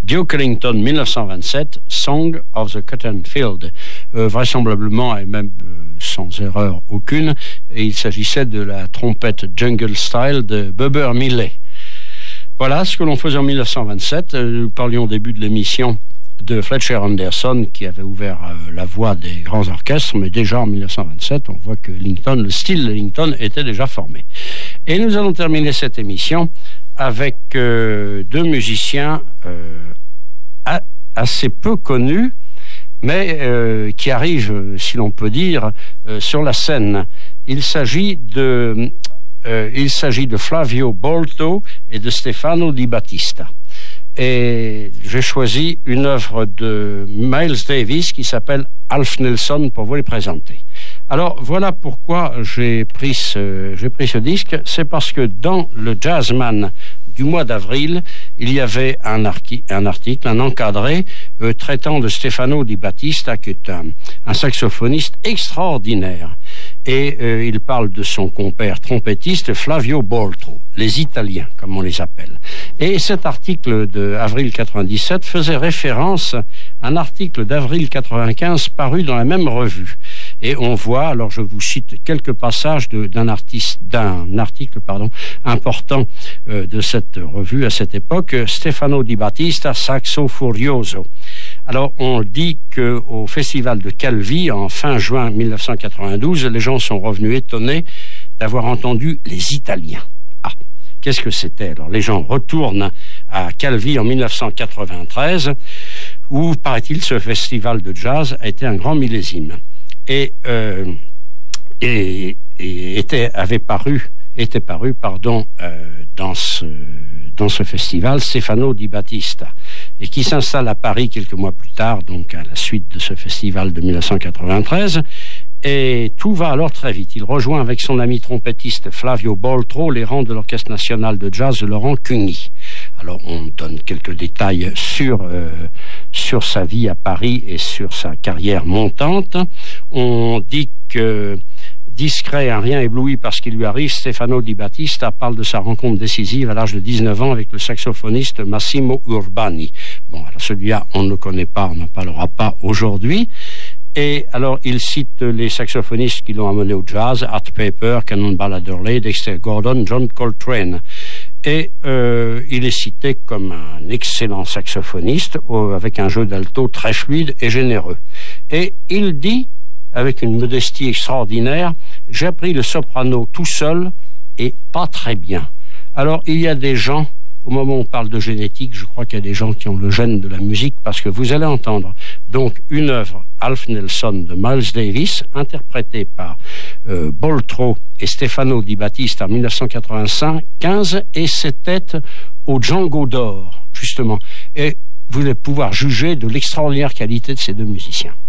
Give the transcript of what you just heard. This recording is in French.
Duke Ellington, 1927, Song of the Cotton Field. Vraisemblablement, et même sans erreur aucune, et il s'agissait de la trompette Jungle Style de Bubber Millet. Voilà ce que l'on faisait en 1927. Nous parlions au début de l'émission de Fletcher Henderson qui avait ouvert la voie des grands orchestres, mais déjà en 1927, on voit que le style Ellington était déjà formé. Et nous allons terminer cette émission avec deux musiciens assez peu connus, mais qui arrivent, si l'on peut dire, sur la scène. Il s'agit de Flavio Bolto et de Stefano Di Battista. Et j'ai choisi une œuvre de Miles Davis qui s'appelle Alf Nelson pour vous les présenter. Alors voilà pourquoi j'ai pris ce disque, c'est parce que dans le Jazzman du mois d'avril, il y avait un article, un encadré traitant de Stefano Di Battista, qui est un saxophoniste extraordinaire. Et il parle de son compère trompettiste Flavio Boltro, les Italiens, comme on les appelle. Et cet article d'avril 97 faisait référence à un article d'avril 95 paru dans la même revue. Et on voit, alors je vous cite quelques passages d'un article important de cette revue à cette époque, Stefano Di Battista, Saxo Furioso. Alors on dit qu'au festival de Calvi, en fin juin 1992, les gens sont revenus étonnés d'avoir entendu les Italiens. Ah, qu'est-ce que c'était? Alors les gens retournent à Calvi en 1993, où, paraît-il, ce festival de jazz a été un grand millésime. Et était paru dans ce festival Stefano Di Battista, et qui s'installe à Paris quelques mois plus tard, donc à la suite de ce festival de 1993. Et tout va alors très vite. Il rejoint avec son ami trompettiste Flavio Boltro les rangs de l'Orchestre national de jazz de Laurent Cuny. Alors on donne quelques détails sur sa vie à Paris et sur sa carrière montante. On dit que discret, un rien ébloui par ce qui lui arrive, Stefano Di Battista parle de sa rencontre décisive à l'âge de 19 ans avec le saxophoniste Massimo Urbani. Bon, alors celui-là, on ne le connaît pas, on n'en parlera pas aujourd'hui. Et alors, il cite les saxophonistes qui l'ont amené au jazz, Art Pepper, Cannonball Adderley, Dexter Gordon, John Coltrane. Et il est cité comme un excellent saxophoniste, avec un jeu d'alto très fluide et généreux. Et il dit, avec une modestie extraordinaire, j'ai appris le soprano tout seul et pas très bien. Alors, il y a des gens, au moment où on parle de génétique, je crois qu'il y a des gens qui ont le gène de la musique, parce que vous allez entendre donc une œuvre, Alf Nelson de Miles Davis, interprétée par Boltro et Stefano Di Battista en 1995, et c'était au Django d'Or, justement. Et vous allez pouvoir juger de l'extraordinaire qualité de ces deux musiciens.